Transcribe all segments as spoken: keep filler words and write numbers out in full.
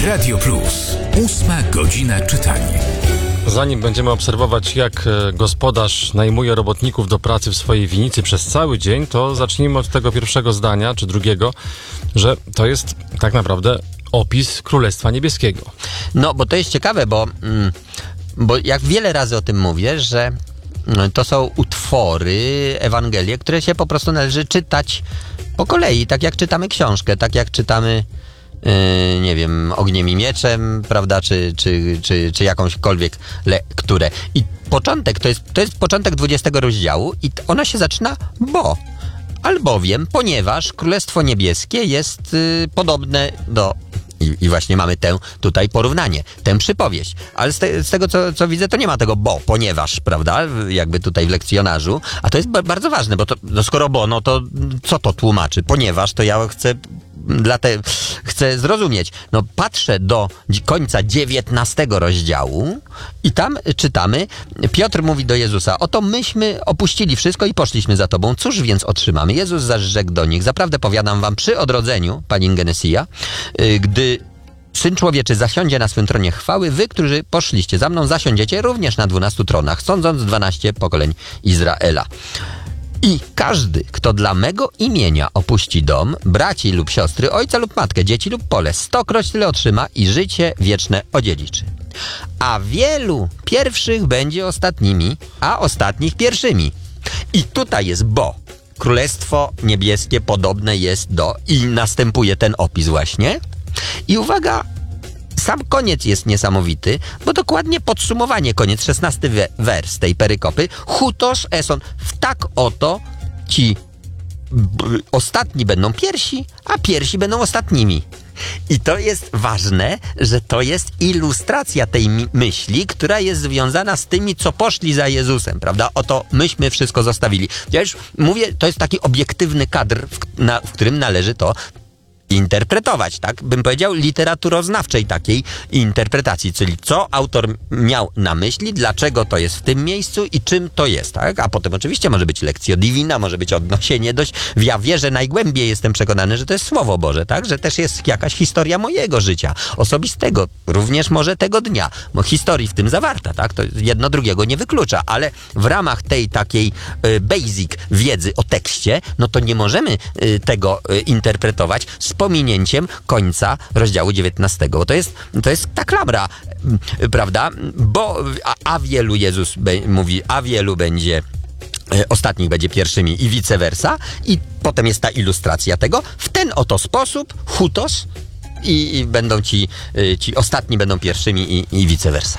Radio Plus. Ósma godzina czytania. Zanim będziemy obserwować, jak gospodarz najmuje robotników do pracy w swojej winnicy przez cały dzień, to zacznijmy od tego pierwszego zdania, czy drugiego, że to jest tak naprawdę opis Królestwa Niebieskiego. No, bo to jest ciekawe, bo, bo jak wiele razy o tym mówię, że to są utwory, Ewangelie, które się po prostu należy czytać po kolei, tak jak czytamy książkę, tak jak czytamy Yy, nie wiem, Ogniem i Mieczem, prawda, czy, czy, czy, czy jakąśkolwiek lekturę. I początek, to jest, to jest początek dwudziestego rozdziału i ona się zaczyna, bo, albowiem, ponieważ Królestwo Niebieskie jest yy, podobne do... I, I właśnie mamy tę tutaj porównanie, tę przypowieść. Ale z, te, z tego, co, co widzę, to nie ma tego bo, ponieważ, prawda, jakby tutaj w lekcjonarzu. A to jest b- bardzo ważne, bo to, no skoro bo, no to co to tłumaczy? Ponieważ to ja chcę, dla te, chcę zrozumieć. No patrzę do końca dziewiętnastego rozdziału i tam czytamy, Piotr mówi do Jezusa, oto myśmy opuścili wszystko i poszliśmy za Tobą. Cóż więc otrzymamy? Jezus zaś rzekł do nich, zaprawdę powiadam wam, przy odrodzeniu, pani Ingenesia, gdy Syn Człowieczy zasiądzie na swym tronie chwały, wy, którzy poszliście za mną, zasiądziecie również na dwunastu tronach, sądząc dwanaście pokoleń Izraela. I każdy, kto dla mego imienia opuści dom, braci lub siostry, ojca lub matkę, dzieci lub pole, stokroć tyle otrzyma i życie wieczne odziedziczy. A wielu pierwszych będzie ostatnimi, a ostatnich pierwszymi. I tutaj jest bo. Królestwo Niebieskie podobne jest do... I następuje ten opis właśnie. I uwaga, sam koniec jest niesamowity, bo dokładnie podsumowanie, koniec, szesnasty we- wers tej perykopy. Hutos eson, w tak oto ci b- ostatni będą pierwsi, a pierwsi będą ostatnimi. I to jest ważne, że to jest ilustracja tej mi- myśli, która jest związana z tymi, co poszli za Jezusem, prawda? Oto myśmy wszystko zostawili. Ja już mówię, to jest taki obiektywny kadr, w, na, w którym należy to interpretować, tak? Bym powiedział literaturoznawczej takiej interpretacji, czyli co autor miał na myśli, dlaczego to jest w tym miejscu i czym to jest, tak? A potem oczywiście może być lectio divina, może być odniesienie dość... Ja wierzę najgłębiej, jestem przekonany, że to jest Słowo Boże, tak? Że też jest jakaś historia mojego życia, osobistego, również może tego dnia, bo historii w tym zawarta, tak? To jedno drugiego nie wyklucza, ale w ramach tej takiej y, basic wiedzy o tekście, no to nie możemy y, tego y, interpretować z pominięciem końca rozdziału dziewiętnastego. Bo to jest, to jest ta klamra, prawda? Bo a, a wielu, Jezus be, mówi, a wielu będzie, e, ostatnich będzie pierwszymi i vice versa. I potem jest ta ilustracja tego. W ten oto sposób, hutos, i, i będą ci, y, ci ostatni będą pierwszymi i, i vice versa.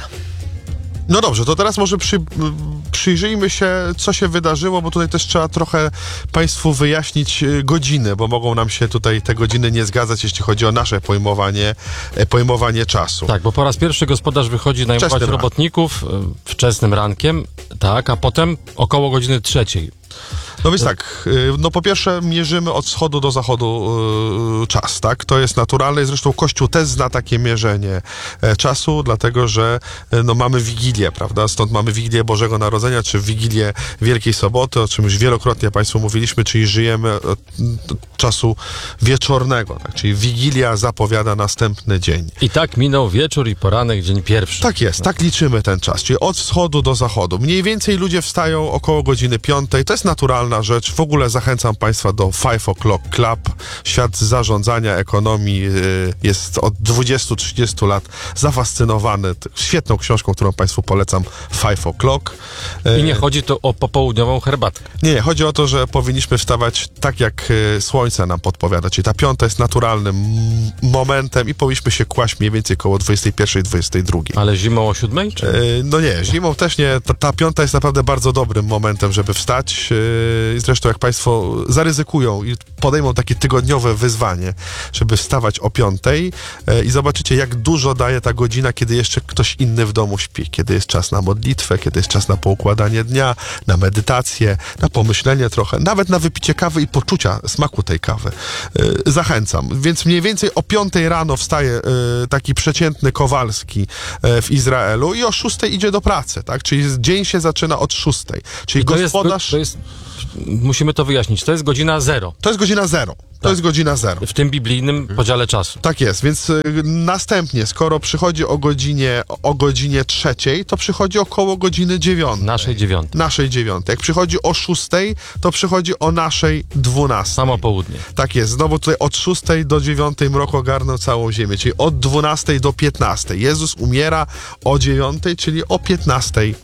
No dobrze, to teraz może przy, przyjrzyjmy się, co się wydarzyło, bo tutaj też trzeba trochę Państwu wyjaśnić godziny, bo mogą nam się tutaj te godziny nie zgadzać, jeśli chodzi o nasze pojmowanie, pojmowanie czasu. Tak, bo po raz pierwszy gospodarz wychodzi najmować Wczesnym robotników rankiem. wczesnym rankiem, tak, a potem około godziny trzeciej. No więc tak, no po pierwsze mierzymy od wschodu do zachodu yy, czas, tak? To jest naturalne i zresztą Kościół też zna takie mierzenie e, czasu, dlatego że e, no mamy Wigilię, prawda? Stąd mamy Wigilię Bożego Narodzenia, czy Wigilię Wielkiej Soboty, o czym już wielokrotnie Państwu mówiliśmy, czyli żyjemy od, od czasu wieczornego, tak? Czyli Wigilia zapowiada następny dzień. I tak minął wieczór i poranek, dzień pierwszy. Tak jest, tak liczymy ten czas, czyli od wschodu do zachodu. Mniej więcej ludzie wstają około godziny piątej, to jest naturalna rzecz. W ogóle zachęcam Państwa do Five O'Clock Club. Świat zarządzania ekonomii y, jest od dwudziestu trzydziestu lat zafascynowany t- świetną książką, którą Państwu polecam, Five O'Clock. Y, I nie chodzi tu o popołudniową herbatę. nie, chodzi o to, że powinniśmy wstawać tak, jak y, słońce nam podpowiada, czyli ta piąta jest naturalnym m- momentem i powinniśmy się kłaść mniej więcej koło dwudziestej pierwszej, dwudziestej drugiej. Ale zimą o siódmej? Czy? Y, no nie, zimą też nie. Ta, ta piąta jest naprawdę bardzo dobrym momentem, żeby wstać. Y, zresztą jak Państwo zaryzykują i podejmą takie tygodniowe wyzwanie, żeby wstawać o piątej y, i zobaczycie, jak dużo daje ta godzina, kiedy jeszcze ktoś inny w domu śpi. Kiedy jest czas na modlitwę, kiedy jest czas na poukładanie dnia, na medytację, na pomyślenie trochę, nawet na wypicie kawy i poczucia smaku tej kawy. Y, zachęcam. Więc mniej więcej o piątej rano wstaje y, taki przeciętny Kowalski y, w Izraelu i o szóstej idzie do pracy, tak? Czyli dzień się zaczyna od szóstej. Czyli I to gospodarz... Jest, to jest, musimy to wyjaśnić. To jest godzina zero To jest godzina zero. To Tak. jest godzina zero. w tym biblijnym podziale czasu. Tak jest, więc y, następnie, skoro przychodzi o godzinie, o godzinie trzeciej, to przychodzi około godziny dziewiątej. Naszej dziewiątej. Naszej dziewiątej. Jak przychodzi o szóstej, to przychodzi o naszej dwunastej. Samo południe. Tak jest, znowu tutaj od szóstej do dziewiątej mrok ogarnął całą ziemię, czyli od dwunastej do piętnastej. Jezus umiera o dziewiątej, czyli o piętnastej.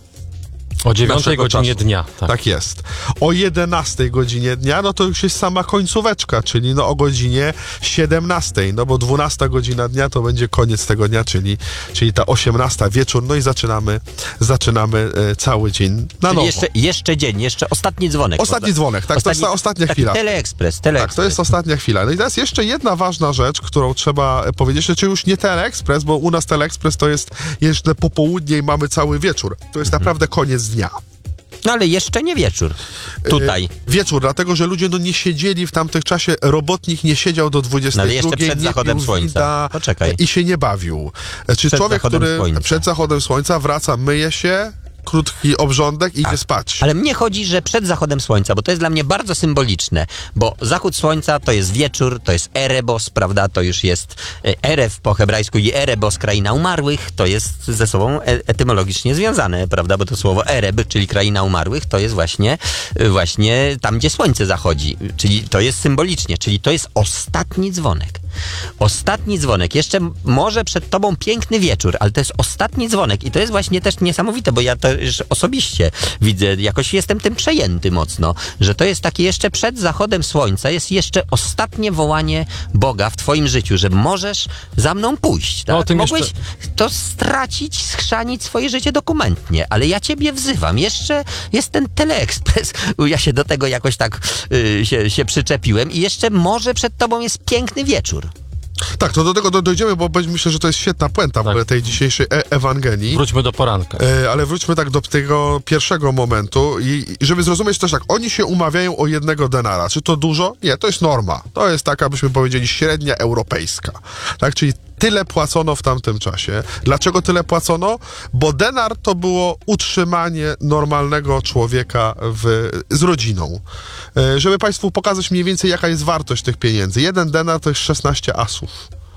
O dziewiątej naszego godzinie czasu. dnia. Tak. Tak. jest. O jedenastej godzinie dnia, no to już jest sama końcóweczka, czyli no o godzinie siedemnastej, no bo dwunasta godzina dnia to będzie koniec tego dnia, czyli, czyli ta osiemnasta wieczór, no i zaczynamy, zaczynamy e, cały dzień na Czyli nowo. jeszcze, jeszcze dzień, jeszcze ostatni dzwonek. Ostatni Może. dzwonek, tak, to jest ta ostatnia taki chwila. Teleekspres, teleekspres. Tak, to jest ostatnia chwila. No i teraz jeszcze jedna ważna rzecz, którą trzeba powiedzieć, czy już nie Teleekspres, bo u nas Teleekspres to jest jeszcze popołudnie i mamy cały wieczór. To jest naprawdę koniec dnia. No ale jeszcze nie wieczór. Tutaj. E, wieczór, dlatego że ludzie no, nie siedzieli w tamtym czasie, robotnik nie siedział do dwudziestej No, ale jeszcze drugiej, przed nie zachodem pił słońca. wina Poczekaj. i się nie bawił. E, Czy Przed człowiek, zachodem który słońca. przed zachodem słońca wraca, myje się, krótki obrządek i idzie spać. Ale mnie chodzi, że przed zachodem słońca, bo to jest dla mnie bardzo symboliczne, bo zachód słońca to jest wieczór, to jest erebos, prawda, to już jest e, erew po hebrajsku i erebos, kraina umarłych, to jest ze sobą e- etymologicznie związane, prawda, bo to słowo ereb, czyli kraina umarłych, to jest właśnie, e, właśnie tam, gdzie słońce zachodzi, czyli to jest symbolicznie, czyli to jest ostatni dzwonek. Ostatni dzwonek, jeszcze m- może przed tobą piękny wieczór, ale to jest ostatni dzwonek i to jest właśnie też niesamowite, bo ja też osobiście widzę, jakoś jestem tym przejęty mocno, że to jest takie jeszcze przed zachodem słońca, jest jeszcze ostatnie wołanie Boga w twoim życiu, że możesz za mną pójść. Tak? No, o tym Mogłeś jeszcze- to stracić, schrzanić swoje życie dokumentnie, ale ja ciebie wzywam. Jeszcze jest ten Teleekspres. Ja się do tego jakoś tak y, się, się przyczepiłem i jeszcze może przed tobą jest piękny wieczór. Tak, to do tego do, dojdziemy, bo będzie- myślę, że to jest świetna puenta w Tak. ogóle tej dzisiejszej e- Ewangelii. Wróćmy do poranka. E, ale wróćmy tak do tego pierwszego momentu i i żeby zrozumieć też tak, oni się umawiają o jednego denara. Czy to dużo? Nie, to jest norma. To jest taka, byśmy powiedzieli, średnia europejska. Tak, czyli tyle płacono w tamtym czasie. Dlaczego tyle płacono? Bo denar to było utrzymanie normalnego człowieka w, z rodziną. E, żeby Państwu pokazać mniej więcej, jaka jest wartość tych pieniędzy. Jeden denar to jest szesnaście asów.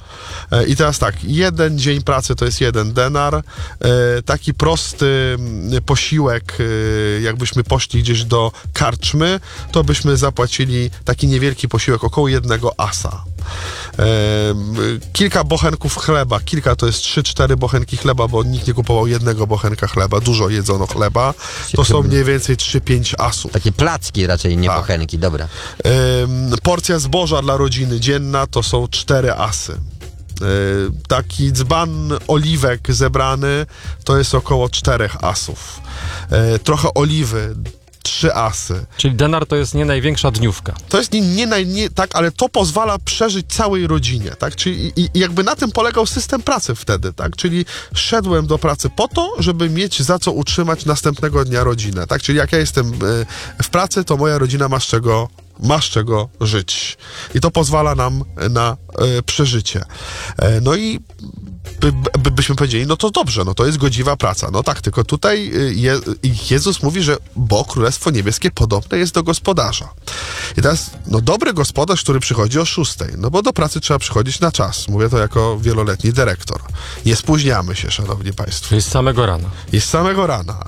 E, I teraz tak, jeden dzień pracy to jest jeden denar. E, taki prosty mm, posiłek, e, jakbyśmy poszli gdzieś do karczmy, to byśmy zapłacili taki niewielki posiłek, około jednego asa. E, m, kilka bochenków chleba, kilka to jest trzy, cztery bochenki chleba, bo nikt nie kupował jednego bochenka chleba, dużo jedzono chleba, to są mniej więcej trzy pięć asów. Takie placki raczej, nie Tak. bochenki, dobra. Em, porcja zboża dla rodziny dzienna to są cztery asy. E, taki dzban oliwek zebrany to jest około czterech asów. E, trochę oliwy, trzy asy. Czyli denar to jest nie największa dniówka. To jest nie, nie, naj- nie tak, ale to pozwala przeżyć całej rodzinie, tak? Czyli i, i jakby na tym polegał system pracy wtedy, tak? Czyli szedłem do pracy po to, żeby mieć za co utrzymać następnego dnia rodzinę, tak? Czyli jak ja jestem e, w pracy, to moja rodzina ma z czego ma z czego żyć. I to pozwala nam na e, przeżycie. E, no i by, by, byśmy powiedzieli, no to dobrze, no to jest godziwa praca. No tak, tylko tutaj y, Je, Jezus mówi, że bo Królestwo Niebieskie podobne jest do gospodarza. I teraz, no dobry gospodarz, który przychodzi o szóstej, no bo do pracy trzeba przychodzić na czas. Mówię to jako wieloletni dyrektor. Nie spóźniamy się, szanowni państwo. Czyli z samego rana. I z samego rana.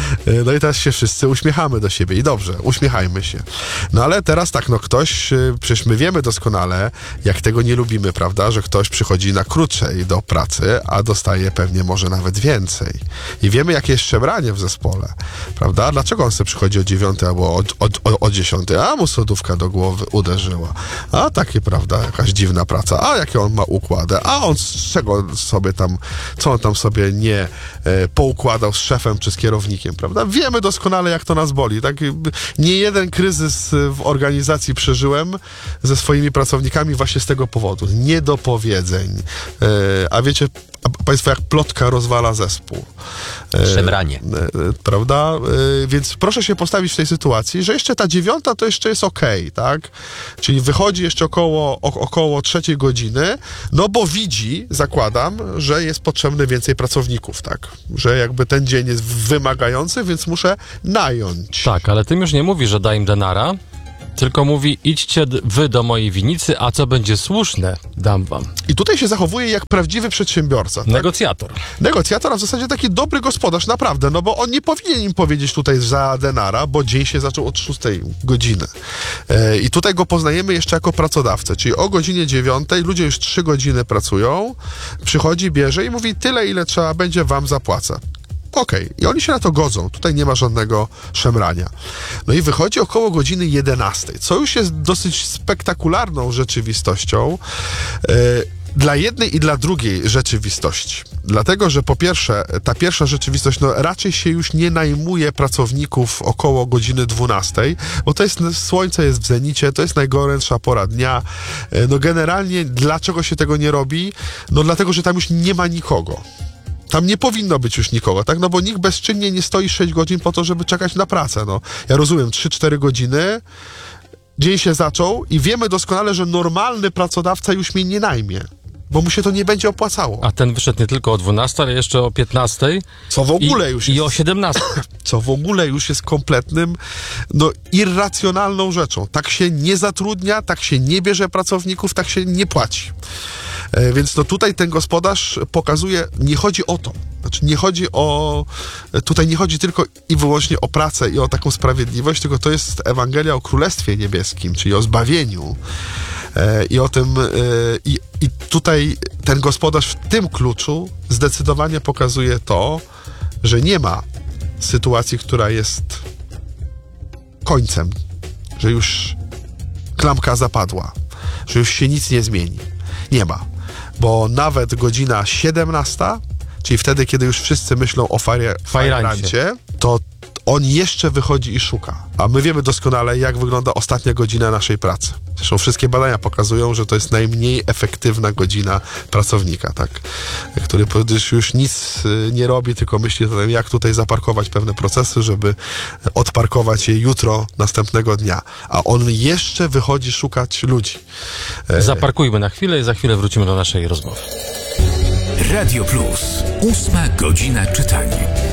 No i teraz się wszyscy uśmiechamy do siebie. I dobrze, uśmiechajmy się. No ale teraz tak, no ktoś, y, przecież my wiemy doskonale, jak tego nie lubimy, prawda, że ktoś przychodzi na krócej do pracy, a dostaje pewnie może nawet więcej. I wiemy, jakie jest szemranie w zespole, prawda? Dlaczego on sobie przychodzi o dziewiątej albo o, o, o, o dziesiątej? A mu sodówka do głowy uderzyła. A takie, prawda, jakaś dziwna praca. A jakie on ma układy? A on z czego sobie tam, co on tam sobie nie e, poukładał z szefem czy z kierownikiem, prawda? Wiemy doskonale, jak to nas boli. Tak? Nie jeden kryzys w organizacji przeżyłem ze swoimi pracownikami właśnie z tego powodu. Niedopowiedzeń. E, a wiecie, a Państwo, jak plotka rozwala zespół. Szemranie. E, e, prawda? E, więc proszę się postawić w tej sytuacji, że jeszcze ta dziewiąta to jeszcze jest okej, tak? Czyli wychodzi jeszcze około, o, około trzeciej godziny, no bo widzi, zakładam, że jest potrzebne więcej pracowników, tak? Że jakby ten dzień jest wymagający, więc muszę nająć. Tak, ale tym już nie mówi, że daj im denara, tylko mówi, idźcie d- wy do mojej winnicy, a co będzie słuszne, dam wam. I tutaj się zachowuje jak prawdziwy przedsiębiorca. Tak? Negocjator. Negocjator, a w zasadzie taki dobry gospodarz, naprawdę, no bo on nie powinien im powiedzieć tutaj za denara, bo dzień się zaczął od szóstej godziny. E, I tutaj go poznajemy jeszcze jako pracodawcę, czyli o godzinie dziewiątej, ludzie już trzy godziny pracują, przychodzi, bierze i mówi, tyle ile trzeba będzie, wam zapłacę. Okej, okay. I oni się na to godzą. Tutaj nie ma żadnego szemrania. No i wychodzi około godziny jedenastej, co już jest dosyć spektakularną rzeczywistością yy, dla jednej i dla drugiej rzeczywistości. Dlatego, że po pierwsze, ta pierwsza rzeczywistość, no raczej się już nie najmuje pracowników około godziny dwunastej, bo to jest, słońce jest w zenicie, to jest najgorętsza pora dnia. Yy, no generalnie, dlaczego się tego nie robi? No dlatego, że tam już nie ma nikogo. Tam nie powinno być już nikogo, tak? No bo nikt bezczynnie nie stoi sześć godzin po to, żeby czekać na pracę, no. Ja rozumiem, trzy cztery godziny, dzień się zaczął i wiemy doskonale, że normalny pracodawca już mnie nie najmie, bo mu się to nie będzie opłacało. A ten wyszedł nie tylko o dwunastej, ale jeszcze o piętnastej. Co w ogóle i, już I jest... o siedemnastej. Co w ogóle już jest kompletnym, no, irracjonalną rzeczą. Tak się nie zatrudnia, tak się nie bierze pracowników, tak się nie płaci. E, więc no tutaj ten gospodarz pokazuje, nie chodzi o to. Znaczy nie chodzi o, tutaj nie chodzi tylko i wyłącznie o pracę i o taką sprawiedliwość, tylko to jest Ewangelia o Królestwie Niebieskim, czyli o zbawieniu. E, I o tym, e, i, i tutaj ten gospodarz w tym kluczu zdecydowanie pokazuje to, że nie ma sytuacji, która jest końcem, że już klamka zapadła, że już się nic nie zmieni. Nie ma, bo nawet godzina siedemnasta, czyli wtedy, kiedy już wszyscy myślą o fajrancie, Fajrancie. to on jeszcze wychodzi i szuka. A my wiemy doskonale, jak wygląda ostatnia godzina naszej pracy. Zresztą wszystkie badania pokazują, że to jest najmniej efektywna godzina pracownika, tak? Który już nic nie robi, tylko myśli o tym, jak tutaj zaparkować pewne procesy, żeby odparkować je jutro, następnego dnia. A on jeszcze wychodzi szukać ludzi. Zaparkujmy na chwilę i za chwilę wrócimy do naszej rozmowy. Radio Plus. Ósma godzina czytania.